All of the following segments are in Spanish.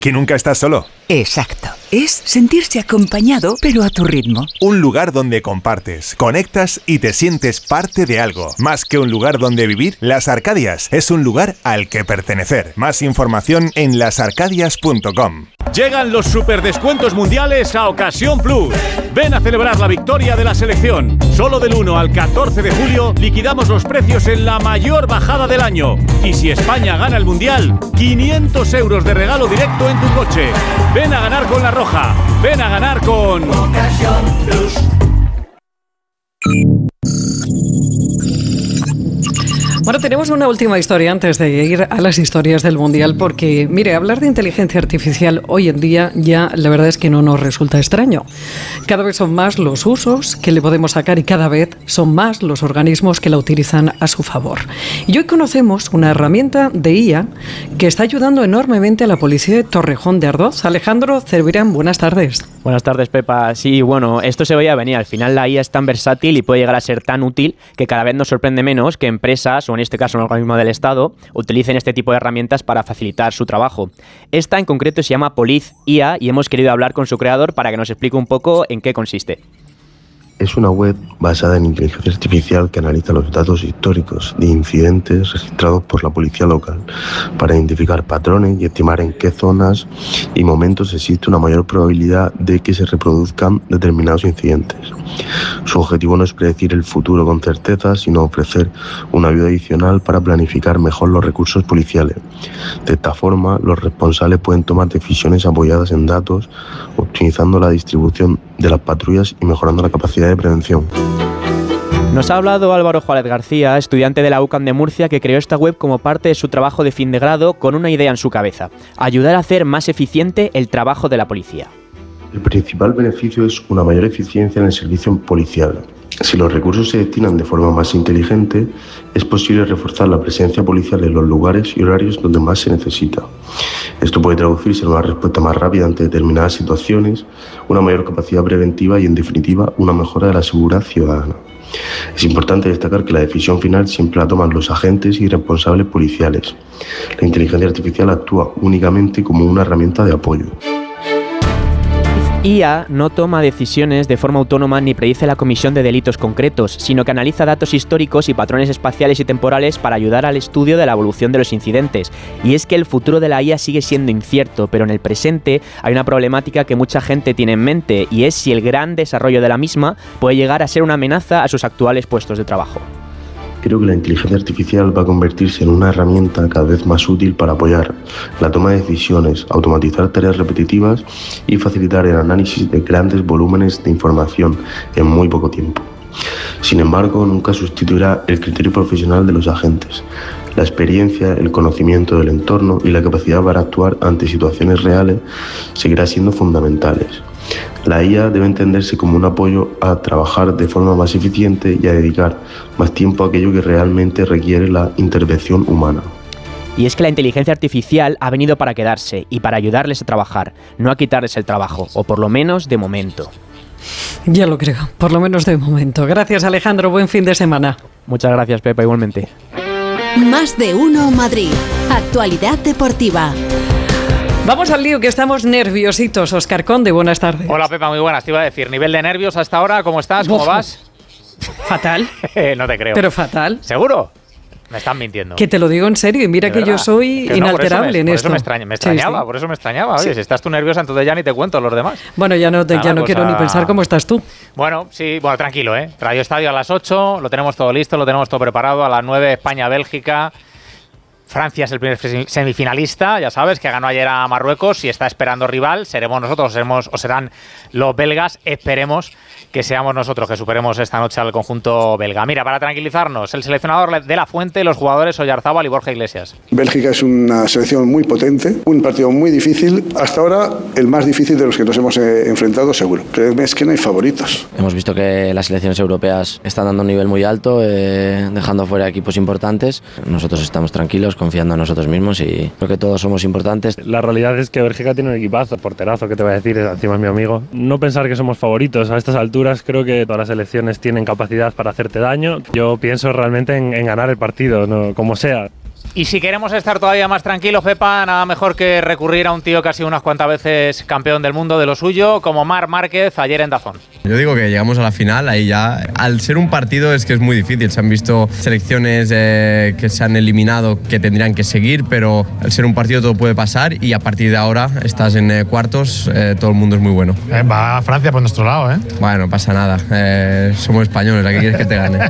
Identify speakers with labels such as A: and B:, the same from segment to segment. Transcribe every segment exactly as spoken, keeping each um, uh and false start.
A: que nunca estás solo.
B: Exacto. Es sentirse acompañado, pero a tu ritmo.
A: Un lugar donde compartes, conectas y te sientes parte de algo. Más que un lugar donde vivir, Las Arcadias es un lugar al que pertenecer. Más información en las arcadias punto com.
C: Llegan los superdescuentos mundiales a Ocasión Plus. Ven a celebrar la victoria de la selección. Solo del uno al catorce de julio liquidamos los precios en la mayor bajada del año. Y si España gana el mundial, quinientos euros de regalo directo en tu coche. Ven a ganar con La Roja. Ven a ganar con Ocasión Plus.
D: Bueno, tenemos una última historia antes de ir a las historias del Mundial, porque, mire, hablar de inteligencia artificial hoy en día ya la verdad es que no nos resulta extraño. Cada vez son más los usos que le podemos sacar y cada vez son más los organismos que la utilizan a su favor. Y hoy conocemos una herramienta de I A que está ayudando enormemente a la policía de Torrejón de Ardoz. Alejandro Cervirán, buenas tardes.
E: Buenas tardes, Pepa. Sí, bueno, esto se veía venir. Al final la I A es tan versátil y puede llegar a ser tan útil que cada vez nos sorprende menos que empresas, o en este caso un organismo del Estado, utilicen este tipo de herramientas para facilitar su trabajo. Esta en concreto se llama Police I A y hemos querido hablar con su creador para que nos explique un poco en qué consiste.
F: Es una web basada en inteligencia artificial que analiza los datos históricos de incidentes registrados por la policía local para identificar patrones y estimar en qué zonas y momentos existe una mayor probabilidad de que se reproduzcan determinados incidentes. Su objetivo no es predecir el futuro con certeza, sino ofrecer una ayuda adicional para planificar mejor los recursos policiales. De esta forma, los responsables pueden tomar decisiones apoyadas en datos, optimizando la distribución de las patrullas y mejorando la capacidad de prevención.
E: Nos ha hablado Álvaro Juárez García, estudiante de la UCAM de Murcia, que creó esta web como parte de su trabajo de fin de grado con una idea en su cabeza: ayudar a hacer más eficiente el trabajo de la policía.
F: El principal beneficio es una mayor eficiencia en el servicio policial. Si los recursos se destinan de forma más inteligente, es posible reforzar la presencia policial en los lugares y horarios donde más se necesita. Esto puede traducirse en una respuesta más rápida ante determinadas situaciones, una mayor capacidad preventiva y, en definitiva, una mejora de la seguridad ciudadana. Es importante destacar que la decisión final siempre la toman los agentes y responsables policiales. La inteligencia artificial actúa únicamente como una herramienta de apoyo.
E: I A no toma decisiones de forma autónoma ni predice la comisión de delitos concretos, sino que analiza datos históricos y patrones espaciales y temporales para ayudar al estudio de la evolución de los incidentes. Y es que el futuro de la I A sigue siendo incierto, pero en el presente hay una problemática que mucha gente tiene en mente, y es si el gran desarrollo de la misma puede llegar a ser una amenaza a sus actuales puestos de trabajo.
F: Creo que la inteligencia artificial va a convertirse en una herramienta cada vez más útil para apoyar la toma de decisiones, automatizar tareas repetitivas y facilitar el análisis de grandes volúmenes de información en muy poco tiempo. Sin embargo, nunca sustituirá el criterio profesional de los agentes. La experiencia, el conocimiento del entorno y la capacidad para actuar ante situaciones reales seguirá siendo fundamentales. La I A debe entenderse como un apoyo a trabajar de forma más eficiente y a dedicar más tiempo a aquello que realmente requiere la intervención humana.
E: Y es que la inteligencia artificial ha venido para quedarse y para ayudarles a trabajar, no a quitarles el trabajo, o por lo menos de momento.
D: Ya lo creo, por lo menos de momento. Gracias, Alejandro, buen fin de semana.
E: Muchas gracias, Pepa, igualmente.
G: Más de uno Madrid. Actualidad deportiva.
D: Vamos al lío, que estamos nerviositos. Óscar Conde, buenas tardes.
H: Hola, Pepa, muy buenas. Te iba a decir, nivel de nervios hasta ahora, ¿cómo estás? ¿Cómo
D: Uf,
H: vas?
D: Fatal.
H: No te creo.
D: Pero fatal.
H: ¿Seguro? Me están mintiendo.
D: Que te lo digo en serio, y mira que yo soy
H: que no,
D: inalterable
H: me,
D: en
H: por
D: esto.
H: Eso me, extraña, me extrañaba, sí, sí. por eso me extrañaba. Oye, sí. Si estás tú nerviosa, entonces ya ni te cuento los demás.
D: Bueno, ya no, te,
H: Nada,
D: ya no
H: pues
D: quiero
H: a...
D: ni pensar cómo estás tú.
H: Bueno, sí, bueno, tranquilo, ¿eh? Radio Estadio a las ocho, lo tenemos todo listo, lo tenemos todo preparado. A las nueve, España-Bélgica. Francia es el primer semifinalista, ya sabes, que ganó ayer a Marruecos y está esperando rival. Seremos nosotros, seremos, o serán los belgas. Esperemos que seamos nosotros, que superemos esta noche al conjunto belga. Mira, para tranquilizarnos, el seleccionador de la Fuente, los jugadores Oyarzábal y Borja Iglesias.
I: Bélgica es una selección muy potente, un partido muy difícil, hasta ahora el más difícil de los que nos hemos eh, enfrentado seguro. Créeme, es que no hay favoritos.
J: Hemos visto que las selecciones europeas están dando un nivel muy alto, eh, dejando fuera equipos importantes. Nosotros estamos tranquilos, confiando en nosotros mismos y creo que todos somos importantes.
K: La realidad es que Bélgica tiene un equipazo, porterazo, que te voy a decir, encima es mi amigo. No pensar que somos favoritos a estas alturas. Creo que todas las selecciones tienen capacidad para hacerte daño. Yo pienso realmente en, en ganar el partido, ¿no? Como sea.
H: Y si queremos estar todavía más tranquilos, Pepa, nada mejor que recurrir a un tío que ha sido unas cuantas veces campeón del mundo de lo suyo, como Marc Márquez ayer en Dazón.
L: Yo digo que llegamos a la final, ahí ya, al ser un partido es que es muy difícil, se han visto selecciones eh, que se han eliminado que tendrían que seguir, pero al ser un partido todo puede pasar y a partir de ahora estás en eh, cuartos, eh, todo el mundo es muy bueno.
M: Eh, va a Francia por nuestro lado, ¿eh?
L: Bueno, no pasa nada, eh, somos españoles, ¿a qué quieres que te gane?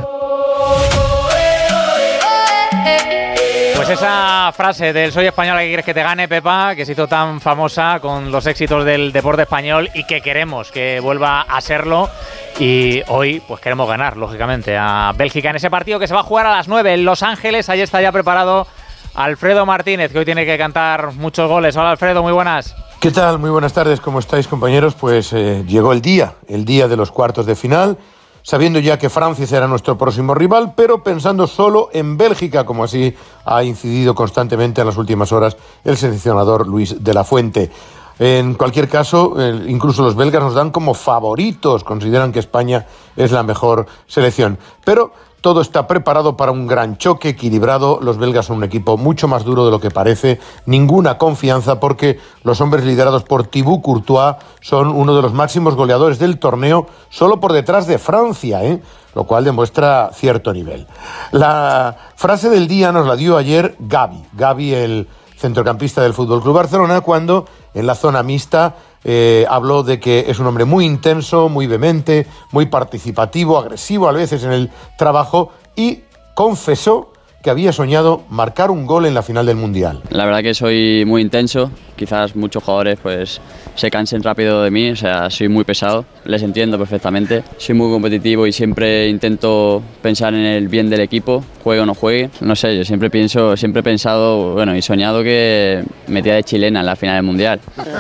H: Pues esa frase del soy español, ¿a qué quieres que te gane, Pepa? Que se hizo tan famosa con los éxitos del deporte español y que queremos que vuelva a serlo. Y hoy pues queremos ganar, lógicamente, a Bélgica en ese partido que se va a jugar a las nueve en Los Ángeles. Ahí está ya preparado Alfredo Martínez, que hoy tiene que cantar muchos goles. Hola, Alfredo, muy buenas.
N: ¿Qué tal? Muy buenas tardes, ¿cómo estáis, compañeros? Pues eh, llegó el día, el día de los cuartos de final, sabiendo ya que Francia será nuestro próximo rival, pero pensando solo en Bélgica, como así ha incidido constantemente en las últimas horas el seleccionador Luis de la Fuente. En cualquier caso, eh, incluso los belgas nos dan como favoritos, consideran que España es la mejor selección, pero todo está preparado para un gran choque equilibrado. Los belgas son un equipo mucho más duro de lo que parece. Ninguna confianza porque los hombres liderados por Thibaut Courtois son uno de los máximos goleadores del torneo, solo por detrás de Francia, ¿eh? Lo cual demuestra cierto nivel. La frase del día nos la dio ayer Gavi. Gavi, el centrocampista del F C Barcelona, cuando en la zona mixta Eh, habló de que es un hombre muy intenso, muy vehemente, muy participativo, agresivo a veces en el trabajo y confesó que había soñado marcar un gol en la final del Mundial.
O: La verdad que soy muy intenso, quizás muchos jugadores pues se cansen rápido de mí, o sea, soy muy pesado, les entiendo perfectamente, soy muy competitivo y siempre intento pensar en el bien del equipo, juegue o no juegue, no sé, yo siempre pienso, siempre he pensado, bueno, y soñado que metía de chilena en la final del Mundial.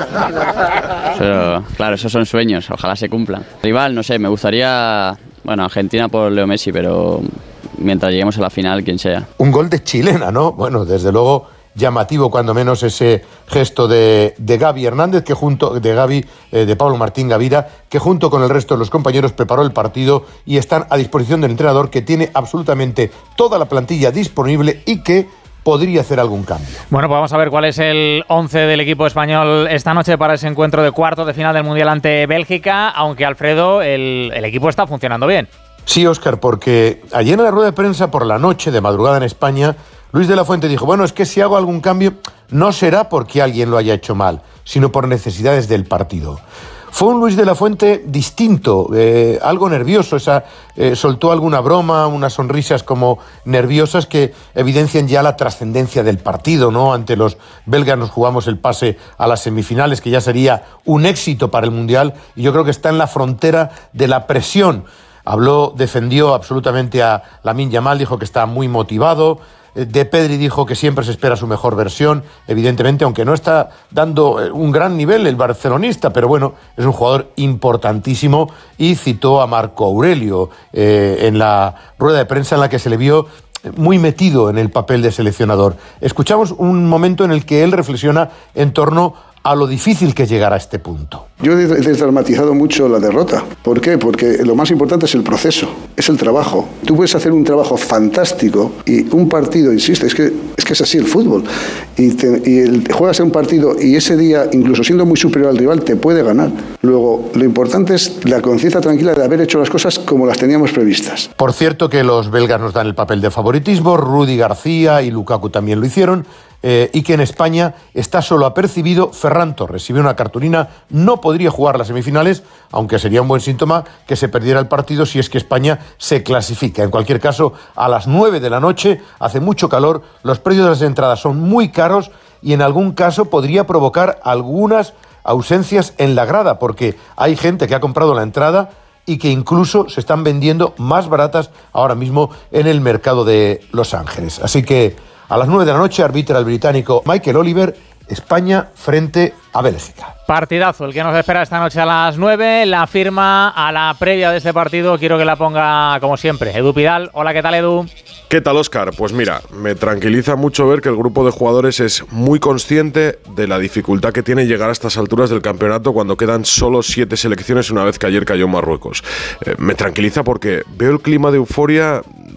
O: Pero claro, esos son sueños, ojalá se cumplan. Rival, no sé, me gustaría, bueno, Argentina por Leo Messi, pero mientras lleguemos a la final, quien sea.
N: Un gol de chilena, ¿no? Bueno, desde luego llamativo cuando menos ese gesto de, de Gavi Hernández, que junto de Gavi, eh, de Pablo Martín Gavira, que junto con el resto de los compañeros preparó el partido y están a disposición del entrenador, que tiene absolutamente toda la plantilla disponible y que podría hacer algún cambio.
H: Bueno, pues vamos a ver cuál es el once del equipo español esta noche para ese encuentro de cuartos de final del Mundial ante Bélgica, aunque Alfredo, el, el equipo está funcionando bien.
N: Sí, Óscar, porque ayer en la rueda de prensa por la noche, de madrugada en España, Luis de la Fuente dijo, bueno, es que si hago algún cambio no será porque alguien lo haya hecho mal, sino por necesidades del partido. Fue un Luis de la Fuente distinto, eh, algo nervioso, esa, eh, soltó alguna broma, unas sonrisas como nerviosas que evidencian ya la trascendencia del partido, ¿no? Ante los belgas nos jugamos el pase a las semifinales, que ya sería un éxito para el Mundial, y yo creo que está en la frontera de la presión. Habló, defendió absolutamente a Lamine Yamal, dijo que está muy motivado. De Pedri dijo que siempre se espera su mejor versión, evidentemente, aunque no está dando un gran nivel el barcelonista, pero bueno, es un jugador importantísimo, y citó a Marco Aurelio eh, en la rueda de prensa en la que se le vio muy metido en el papel de seleccionador. Escuchamos un momento en el que él reflexiona en torno a lo difícil que es llegar a este punto.
I: Yo he desdramatizado mucho la derrota. ¿Por qué? Porque lo más importante es el proceso, es el trabajo. Tú puedes hacer un trabajo fantástico y un partido, insisto, es que es, que es así el fútbol. Y, te, y el, juegas un partido y ese día, incluso siendo muy superior al rival, te puede ganar. Luego, lo importante es la conciencia tranquila de haber hecho las cosas como las teníamos previstas.
N: Por cierto que los belgas nos dan el papel de favoritismo, Rudy García y Lukaku también lo hicieron, eh, y que en España está solo apercibido Ferran Torres. Si ve una cartulina, no podría jugar las semifinales, aunque sería un buen síntoma que se perdiera el partido si es que España se clasifica. En cualquier caso, a las nueve de la noche, hace mucho calor, los precios de las entradas son muy caros y en algún caso podría provocar algunas ausencias en la grada, porque hay gente que ha comprado la entrada y que incluso se están vendiendo más baratas ahora mismo en el mercado de Los Ángeles. Así que a las nueve de la noche arbitra el británico Michael Oliver, España frente a Bélgica.
H: Partidazo el que nos espera esta noche a las nueve. La firma a la previa de este partido quiero que la ponga, como siempre, Edu Pidal. Hola, ¿qué tal, Edu?
P: ¿Qué tal, Óscar? Pues mira, me tranquiliza mucho ver que el grupo de jugadores es muy consciente de la dificultad que tiene llegar a estas alturas del campeonato cuando quedan solo siete selecciones una vez que ayer cayó Marruecos. Eh, me tranquiliza porque veo el clima de euforia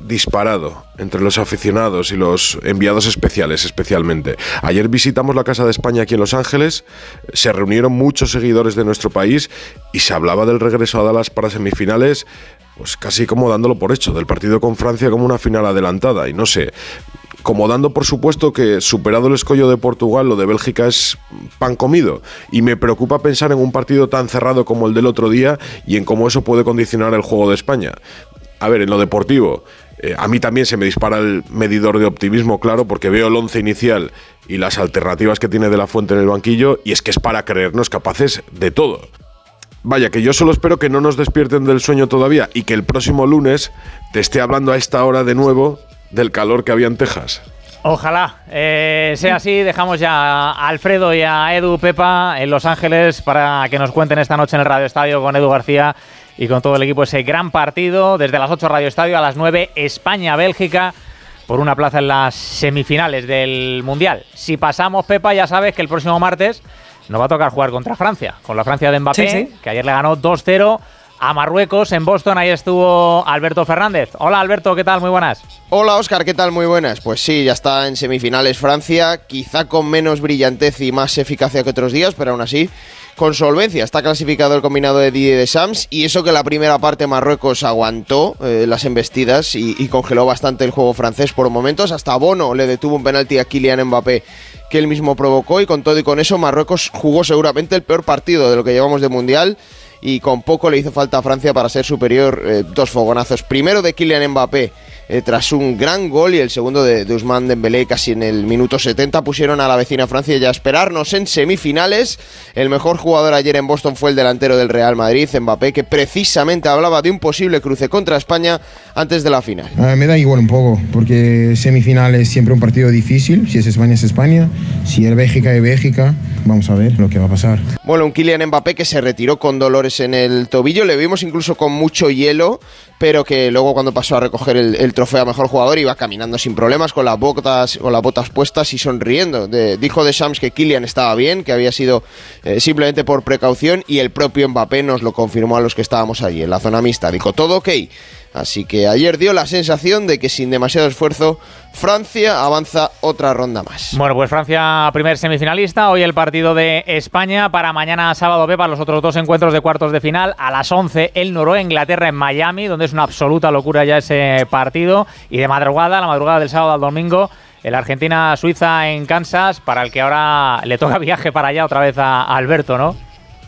P: disparado entre los aficionados y los enviados especiales especialmente. Ayer visitamos la Casa de España aquí en Los Ángeles, se reunieron muchos seguidores de nuestro país y se hablaba del regreso a Dallas para semifinales, pues casi como dándolo por hecho, del partido con Francia como una final adelantada, y no sé, como dando por supuesto que superado el escollo de Portugal, lo de Bélgica es pan comido, y me preocupa pensar en un partido tan cerrado como el del otro día y en cómo eso puede condicionar el juego de España. A ver, en lo deportivo, eh, a mí también se me dispara el medidor de optimismo, claro, porque veo el once inicial y las alternativas que tiene De La Fuente en el banquillo, y es que es para creernos capaces de todo. Vaya, que yo solo espero que no nos despierten del sueño todavía y que el próximo lunes te esté hablando a esta hora de nuevo del calor que había en Texas.
H: Ojalá eh, sea así. Dejamos ya a Alfredo y a Edu Pepa en Los Ángeles para que nos cuenten esta noche en el Radio Estadio con Edu García y con todo el equipo ese gran partido. Desde las ocho Radio Estadio, a las nueve España-Bélgica por una plaza en las semifinales del Mundial. Si pasamos, Pepa, ya sabes que el próximo martes nos va a tocar jugar contra Francia, con la Francia de Mbappé, sí, sí. que ayer le ganó dos cero a Marruecos en Boston. Ahí estuvo Alberto Fernández. Hola Alberto, ¿qué tal? Muy buenas.
Q: Hola Óscar, ¿qué tal? Muy buenas. Pues sí, ya está en semifinales Francia, quizá con menos brillantez y más eficacia que otros días, pero aún así con solvencia. Está clasificado el combinado de Didier Deschamps, y eso que la primera parte Marruecos aguantó eh, las embestidas y, y congeló bastante el juego francés por momentos. Hasta Bono le detuvo un penalti a Kylian Mbappé que él mismo provocó, y con todo y con eso Marruecos jugó seguramente el peor partido de lo que llevamos de Mundial, y con poco le hizo falta a Francia para ser superior. eh, dos fogonazos, primero de Kylian Mbappé eh, tras un gran gol, y el segundo de, de Ousmane Dembélé casi en el minuto setenta, pusieron a la vecina Francia ya a esperarnos en semifinales. El mejor jugador ayer en Boston fue el delantero del Real Madrid, Mbappé, que precisamente hablaba de un posible cruce contra España antes de la final.
R: Uh, me da igual un poco, porque semifinal es siempre un partido difícil. Si es España es España, si es Bélgica es Bélgica. Vamos a ver lo que va a pasar.
Q: Bueno, un Kylian Mbappé que se retiró con dolores en el tobillo, le vimos incluso con mucho hielo, pero que luego cuando pasó a recoger el, el trofeo a mejor jugador iba caminando sin problemas, con las botas, con las botas puestas y sonriendo. De, dijo Deschamps que Kylian estaba bien, que había sido eh, simplemente por precaución, y el propio Mbappé nos lo confirmó a los que estábamos allí en la zona mixta. Dijo todo ok. Así que ayer dio la sensación de que sin demasiado esfuerzo Francia avanza otra ronda más.
H: Bueno, pues Francia primer semifinalista, hoy el partido de España, para mañana sábado, Pepa, los otros dos encuentros de cuartos de final, a las once el Noruega-Inglaterra en Miami, donde es una absoluta locura ya ese partido, y de madrugada, la madrugada del sábado al domingo, el Argentina-Suiza en Kansas, para el que ahora le toca viaje para allá otra vez a, a Alberto, ¿no?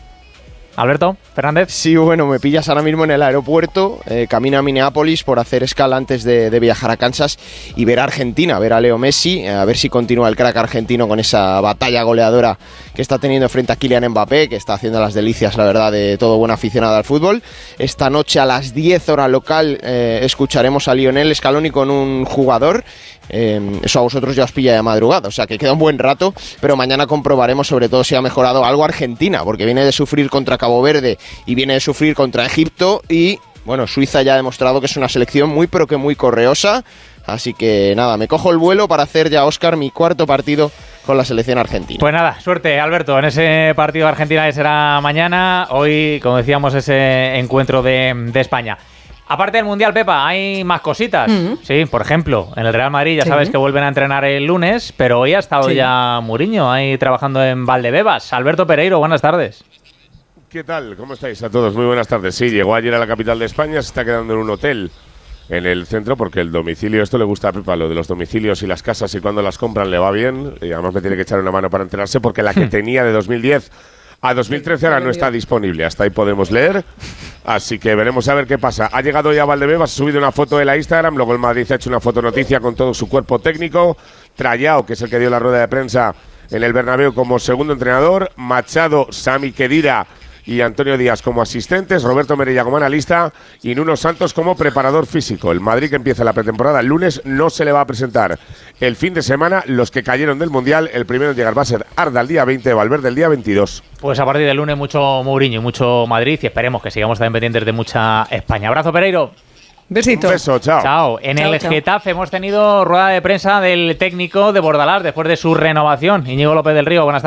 H: Alberto Fernández.
Q: Sí, bueno, me pillas ahora mismo en el aeropuerto, eh, camino a Minneapolis por hacer escala antes de, de viajar a Kansas y ver a Argentina, ver a Leo Messi, eh, a ver si continúa el crack argentino con esa batalla goleadora que está teniendo frente a Kylian Mbappé, que está haciendo las delicias, la verdad, de todo buen aficionado al fútbol. Esta noche a las diez hora local eh, escucharemos a Lionel Scaloni con un jugador. Eh, eso a vosotros ya os pilla de madrugada, o sea que queda un buen rato, pero mañana comprobaremos sobre todo si ha mejorado algo Argentina, porque viene de sufrir contra Cabo Verde y viene de sufrir contra Egipto, y bueno, Suiza ya ha demostrado que es una selección muy pero que muy correosa. Así que nada, me cojo el vuelo para hacer ya, Óscar, mi cuarto partido con la selección argentina.
H: Pues nada, suerte, Alberto, en ese partido de Argentina que será mañana. Hoy, como decíamos, ese encuentro de, de España. Aparte del Mundial, Pepa, hay más cositas. Uh-huh. Sí, por ejemplo, en el Real Madrid ya sí. sabes que vuelven a entrenar el lunes, pero hoy ha estado sí. ya Mourinho ahí trabajando en Valdebebas. Alberto Pereiro, buenas tardes.
S: ¿Qué tal? ¿Cómo estáis a todos? Muy buenas tardes. Sí, llegó ayer a la capital de España, se está quedando en un hotel en el centro, porque el domicilio, esto le gusta a Pepa, lo de los domicilios y las casas, y cuando las compran le va bien, y además me tiene que echar una mano para enterarse, porque la que tenía de dos mil diez a dos mil trece ahora no está disponible, hasta ahí podemos leer, así que veremos a ver qué pasa. Ha llegado ya Valdebebas, ha subido una foto de la Instagram, luego el Madrid ha hecho una fotonoticia con todo su cuerpo técnico, Trayao, que es el que dio la rueda de prensa en el Bernabéu como segundo entrenador, Machado, Sami Khedira y Antonio Díaz como asistentes, Roberto Merella como analista y Nuno Santos como preparador físico. El Madrid, que empieza la pretemporada el lunes, no se le va a presentar el fin de semana los que cayeron del Mundial. El primero en llegar va a ser Arda el día veinte, Valverde el día veintidós.
H: Pues a partir del lunes mucho Mourinho, mucho Madrid, y esperemos que sigamos también pendientes de mucha España. Abrazo, Pereiro.
D: Besito.
S: Un beso, chao.
H: Chao. En chao, el chao. Getafe hemos tenido rueda de prensa del técnico de Bordalás después de su renovación. Íñigo López del Río, buenas tardes.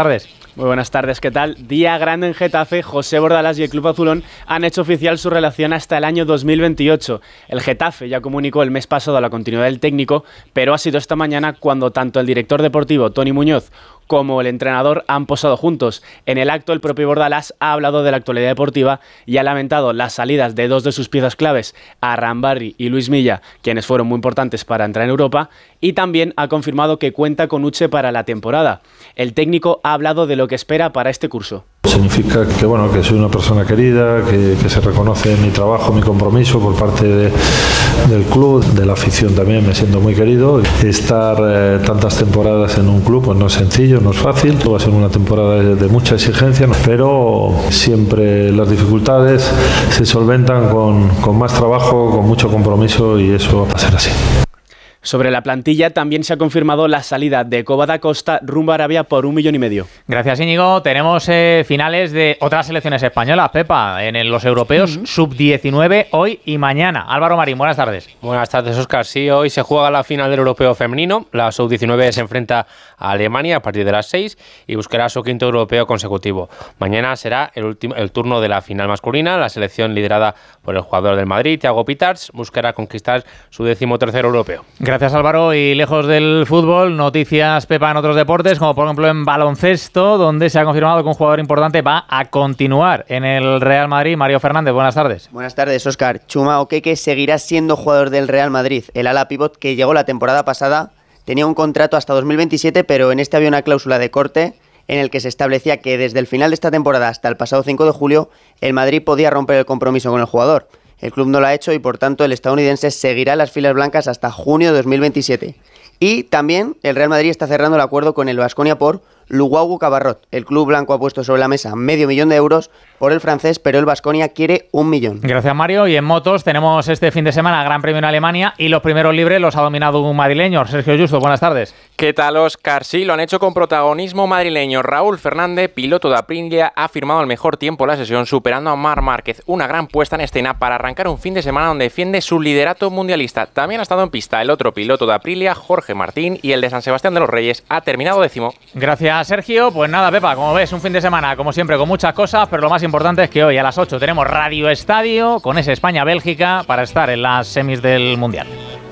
T: Muy buenas tardes, ¿qué tal? Día grande en Getafe. José Bordalás y el Club Azulón han hecho oficial su relación hasta el año dos mil veintiocho. El Getafe ya comunicó el mes pasado la continuidad del técnico, pero ha sido esta mañana cuando tanto el director deportivo, Toni Muñoz, como el entrenador han posado juntos. En el acto, el propio Bordalás ha hablado de la actualidad deportiva y ha lamentado las salidas de dos de sus piezas claves, Arrambarri y Luis Milla, quienes fueron muy importantes para entrar en Europa, y también ha confirmado que cuenta con Uche para la temporada. El técnico ha hablado de lo que espera para este curso.
U: Significa que, bueno, que soy una persona querida, que, que se reconoce mi trabajo, mi compromiso por parte de, del club, de la afición también, me siento muy querido. Estar eh, tantas temporadas en un club pues no es sencillo, no es fácil, va a ser una temporada de, de mucha exigencia, pero siempre las dificultades se solventan con, con más trabajo, con mucho compromiso, y eso va a ser así.
T: Sobre la plantilla también se ha confirmado la salida de Coba da Costa rumbo a Arabia por un millón y medio.
H: Gracias, Íñigo. Tenemos eh, finales de otras selecciones españolas, Pepa, en el, los europeos uh-huh. sub diecinueve hoy y mañana. Álvaro Marín, buenas tardes.
V: Buenas tardes, Óscar. Sí, hoy se juega la final del europeo femenino. La sub diecinueve se enfrenta a Alemania a partir de las seis y buscará su quinto europeo consecutivo. Mañana será el, último, el turno de la final masculina. La selección liderada por el jugador del Madrid, Thiago Pitarch, buscará conquistar su decimotercer europeo.
H: Gracias, Álvaro. Y lejos del fútbol, noticias, Pepa, en otros deportes, como por ejemplo en baloncesto, donde se ha confirmado que un jugador importante va a continuar en el Real Madrid. Mario Fernández, buenas tardes.
W: Buenas tardes, Óscar. Chuma Okeke seguirá siendo jugador del Real Madrid. El ala pívot que llegó la temporada pasada tenía un contrato hasta dos mil veintisiete, pero en este había una cláusula de corte en el que se establecía que desde el final de esta temporada hasta el pasado cinco de julio, el Madrid podía romper el compromiso con el jugador. El club no lo ha hecho y por tanto el estadounidense seguirá las filas blancas hasta junio de dos mil veintisiete. Y también el Real Madrid está cerrando el acuerdo con el Baskonia por Luguagu Cabarrot. El club blanco ha puesto sobre la mesa medio millón de euros por el francés, pero el Baskonia quiere un millón.
H: Gracias, Mario. Y en motos tenemos este fin de semana Gran Premio en Alemania y los primeros libres los ha dominado un madrileño. Sergio Justo, buenas tardes.
X: ¿Qué tal, Óscar? Sí, lo han hecho con protagonismo madrileño. Raúl Fernández, piloto de Aprilia, ha firmado el mejor tiempo en la sesión, superando a Marc Márquez. Una gran puesta en escena para arrancar un fin de semana donde defiende su liderato mundialista. También ha estado en pista el otro piloto de Aprilia, Jorge Martín, y el de San Sebastián de los Reyes ha terminado décimo.
H: Gracias, Sergio. Pues nada, Pepa, como ves, un fin de semana, como siempre, con muchas cosas, pero lo más importante es que hoy a las ocho tenemos Radio Estadio con ese España-Bélgica para estar en las semis del Mundial.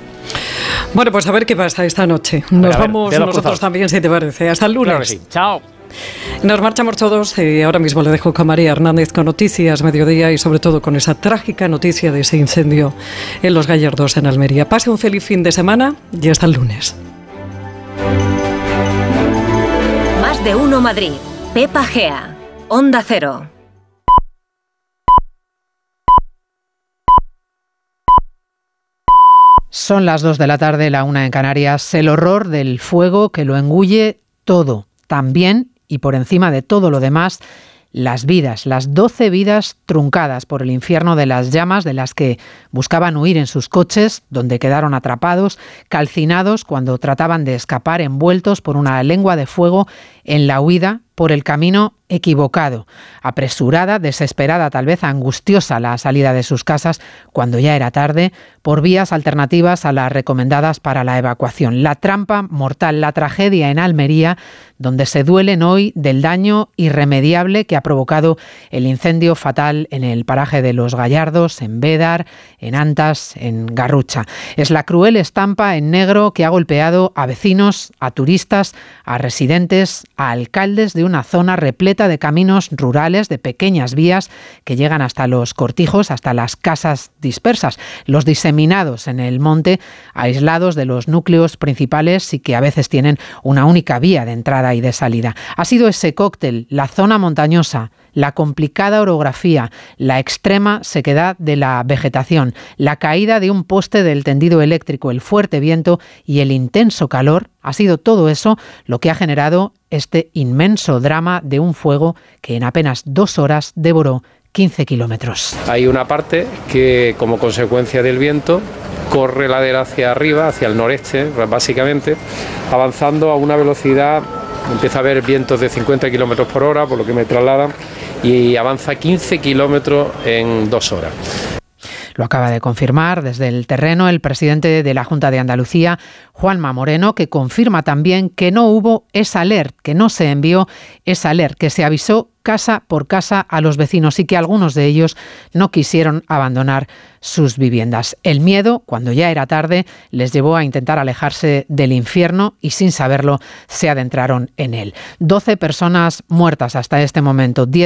D: Bueno, pues a ver qué pasa esta noche. Nos ver, vamos nosotros cruzados. También, si te parece. Hasta el lunes.
H: Claro que sí. Chao.
D: Nos marchamos todos y ahora mismo le dejo con María Hernández con Noticias Mediodía y sobre todo con esa trágica noticia de ese incendio en Los Gallardos, en Almería. Pase un feliz fin de semana y hasta el lunes.
G: Más de uno Madrid. Pepa Gea. Onda Cero.
Y: Son las dos de la tarde, la una en Canarias. El horror del fuego que lo engulle todo. También, y por encima de todo lo demás, las vidas, las doce vidas truncadas por el infierno de las llamas, de las que buscaban huir en sus coches, donde quedaron atrapados, calcinados cuando trataban de escapar, envueltos por una lengua de fuego en la huida por el camino equivocado, apresurada, desesperada, tal vez angustiosa la salida de sus casas cuando ya era tarde, por vías alternativas a las recomendadas para la evacuación. La trampa mortal, la tragedia en Almería, donde se duelen hoy del daño irremediable que ha provocado el incendio fatal en el paraje de Los Gallardos, en Bédar, en Antas, en Garrucha. Es la cruel estampa en negro que ha golpeado a vecinos, a turistas, a residentes, a alcaldes de una zona repleta de caminos rurales, de pequeñas vías que llegan hasta los cortijos, hasta las casas dispersas, los diseminados en el monte, aislados de los núcleos principales y que a veces tienen una única vía de entrada y de salida. Ha sido ese cóctel, la zona montañosa, la complicada orografía, la extrema sequedad de la vegetación, la caída de un poste del tendido eléctrico, el fuerte viento y el intenso calor. Ha sido todo eso lo que ha generado este inmenso drama de un fuego que en apenas dos horas devoró quince kilómetros.
Z: Hay una parte que, como consecuencia del viento, corre ladera hacia arriba, hacia el noreste, básicamente, avanzando a una velocidad, empieza a haber vientos de cincuenta kilómetros por hora, por lo que me trasladan, y avanza quince kilómetros en dos horas.
Y: Lo acaba de confirmar desde el terreno el presidente de la Junta de Andalucía, Juanma Moreno, que confirma también que no hubo esa alert, que no se envió esa alert, que se avisó casa por casa a los vecinos y que algunos de ellos no quisieron abandonar sus viviendas. El miedo, cuando ya era tarde, les llevó a intentar alejarse del infierno y sin saberlo se adentraron en él. doce personas muertas hasta este momento, diez